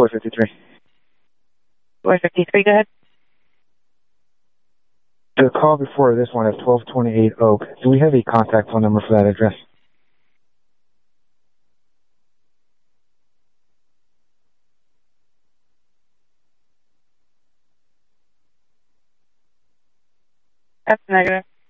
453. 453, go ahead. The call before this one is 1228 Oak. Do we have a contact phone number for that address? That's negative.